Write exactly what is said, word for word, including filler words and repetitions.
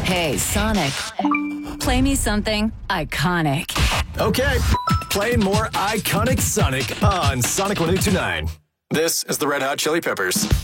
Hey, Sonic. Play me something iconic. Okay, play more iconic Sonic on Sonic one eight two nine. This is the Red Hot Chili Peppers.